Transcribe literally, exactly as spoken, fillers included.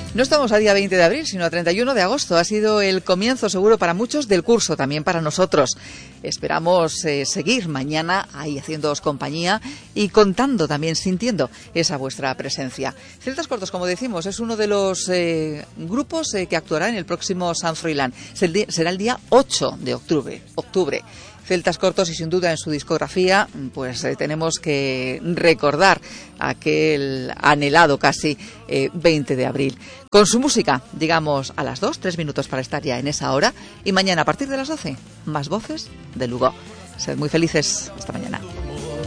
No estamos a día veinte de abril, sino a treinta y uno de agosto. Ha sido el comienzo seguro para muchos del curso, también para nosotros. Esperamos eh, seguir mañana ahí haciéndoos compañía y contando también, sintiendo esa vuestra presencia. Celtas Cortos, como decimos, es uno de los eh, grupos eh, que actuará en el próximo San Froilán. Será el día ocho de octubre. octubre. Celtas Cortos, y sin duda en su discografía pues eh, tenemos que recordar aquel anhelado casi eh, veinte de abril. Con su música, digamos a las dos, tres minutos para estar ya en esa hora, y mañana a partir de las doce, más voces de Lugo. Sed muy felices. Hasta mañana.